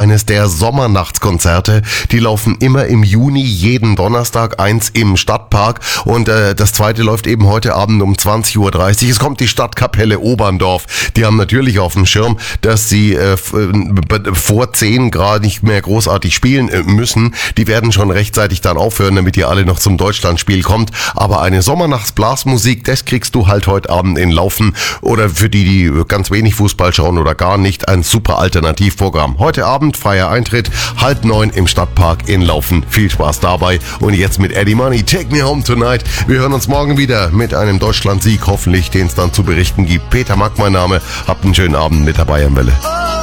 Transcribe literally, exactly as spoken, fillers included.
eines der Sommernachtskonzerte. Die laufen immer im Juni, jeden Donnerstag, eins im Stadtpark. Und äh, das zweite läuft eben heute Abend um zwanzig Uhr dreißig. Es kommt die Stadtkapelle Oberndorf. Die haben natürlich auf dem Schirm, dass sie äh, vor zehn Grad nicht mehr großartig spielen äh, müssen. Die werden schon rechtzeitig dann aufhören, damit ihr alle noch zum Deutschlandspiel kommt. Aber eine Sommernachtsblasmusik, das kriegst du halt heute Abend in Laufen. Oder für die, die ganz wenig Fußball schauen oder gar nicht, ein super Alternativprogramm. Heute Abend freier Eintritt, halb neun im Stadtpark in Laufen. Viel Spaß dabei. Und jetzt mit Eddie Money, Take Me Home Tonight. Wir hören uns morgen wieder mit einem Deutschlandsieg, hoffentlich, den es dann zu berichten gibt. Peter Mack, mein Name. Habt einen schönen Abend mit der Bayernwelle.